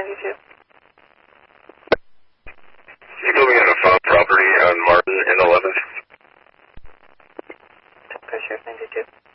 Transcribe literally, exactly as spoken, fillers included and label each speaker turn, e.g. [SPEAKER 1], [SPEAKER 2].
[SPEAKER 1] ninety-two.
[SPEAKER 2] You moving on a phone property on Martin and eleventh?
[SPEAKER 1] Pressure ninety-two.